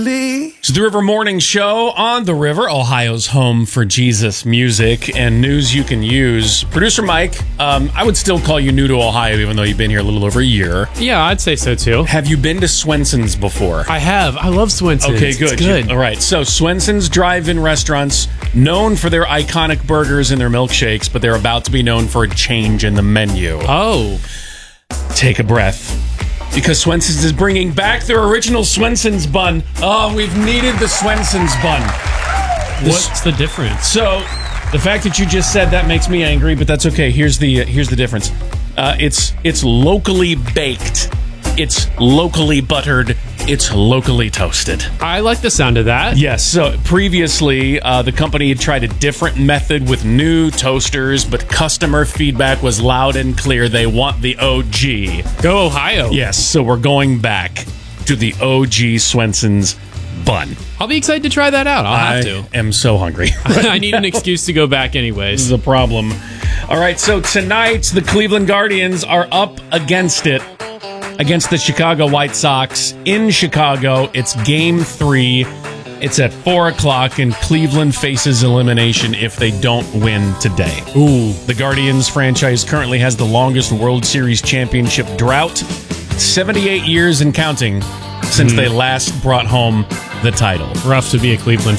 It's the River Morning Show on the River, Ohio's home for Jesus music and news you can use. Producer Mike, I would still call you new to Ohio, even though you've been here a little over a year. Yeah, I'd say so too. Have you been to Swenson's before? I have. I love Swenson's. Okay, good. It's good. All right, so Swenson's drive-in restaurants, known for their iconic burgers and their milkshakes, but they're about to be known for a change in the menu. Oh. Take a breath. Because Swenson's is bringing back their original Swenson's bun. Oh, we've needed the Swenson's bun. What's the difference? So, the fact that you just said that makes me angry, but that's okay. Here's the difference. It's locally baked. It's locally buttered. It's locally toasted. I like the sound of that. Yes. So previously, the company had tried a different method with new toasters, but customer feedback was loud and clear. They want the OG. Go Ohio. Yes. So we're going back to the OG Swenson's bun. I'll be excited to try that out. I'll have to. I am so hungry. I need an excuse to go back anyways. This is a problem. All right. So tonight, the Cleveland Guardians are up against it. Against the Chicago White Sox in Chicago. It's Game 3. It's at 4 o'clock, and Cleveland faces elimination if they don't win today. Ooh. The Guardians franchise currently has the longest World Series championship drought, 78 years and counting, since they last brought home the title. Rough to be a Cleveland